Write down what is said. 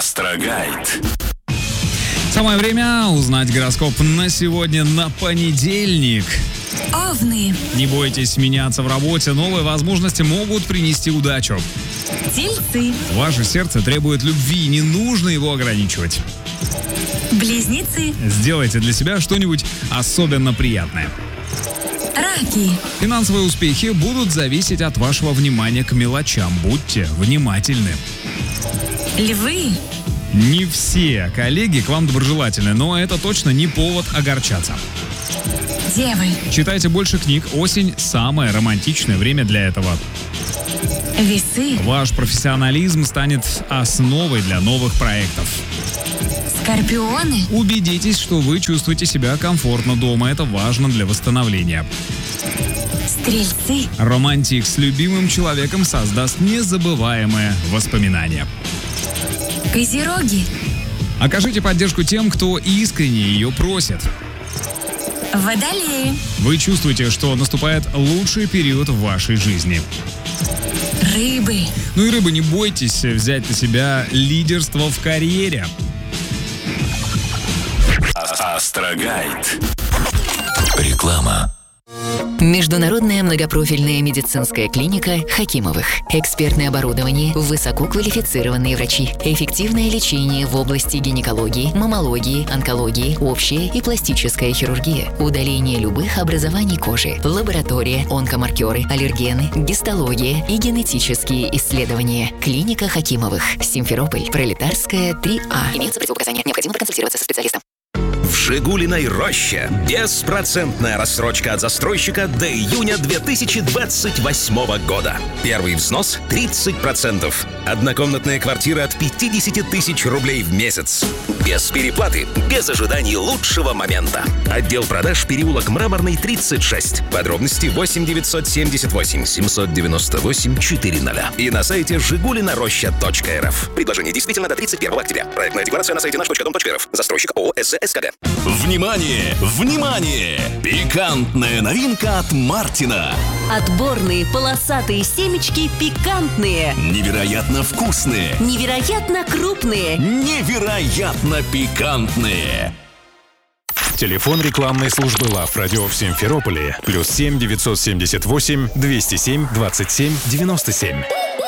Астрогайд. Самое время узнать гороскоп на сегодня, на понедельник. Овны. Не бойтесь меняться в работе, новые возможности могут принести удачу. Тельцы. Ваше сердце требует любви, не нужно его ограничивать. Близнецы. Сделайте для себя что-нибудь особенно приятное. Раки. Финансовые успехи будут зависеть от вашего внимания к мелочам. Будьте внимательны. Львы. Не все коллеги к вам доброжелательны, но это точно не повод огорчаться. Девы. Читайте больше книг. Осень – самое романтичное время для этого. Весы. Ваш профессионализм станет основой для новых проектов. Скорпионы. Убедитесь, что вы чувствуете себя комфортно дома. Это важно для восстановления. Стрельцы. Романтик с любимым человеком создаст незабываемые воспоминания. Козероги. Окажите поддержку тем, кто искренне ее просит. Водолеи. Вы чувствуете, что наступает лучший период в вашей жизни. Рыбы. Ну и рыбы, не бойтесь взять на себя лидерство в карьере. Астрогайд. Реклама. Международная многопрофильная медицинская клиника Хакимовых. Экспертное оборудование, высококвалифицированные врачи, эффективное лечение в области гинекологии, маммологии, онкологии, общая и пластическая хирургия, удаление любых образований кожи, лаборатория, онкомаркеры, аллергены, гистология и генетические исследования. Клиника Хакимовых. Симферополь. Пролетарская, 3А. Имеются противопоказания. Необходимо проконсультироваться со специалистом. В «Жигулиной роще» беспроцентная рассрочка от застройщика до июня 2028 года. Первый взнос 30%. Однокомнатная квартира от 50 тысяч рублей в месяц. Без переплаты, без ожиданий лучшего момента. Отдел продаж, переулок Мраморный, 36. Подробности 8 978 798 400. И на сайте жигулинароща.рф. Предложение действительно до 31 октября. Проектная декларация на сайте наш.дом.рф. Застройщик ООО СЗСКГ. Внимание! Внимание! Пикантная новинка от Мартина. Отборные полосатые семечки пикантные. Невероятно вкусные. Невероятно крупные. Невероятно пикантные. Телефон рекламной службы Лав Радио в Симферополе +7 978 207 27 97.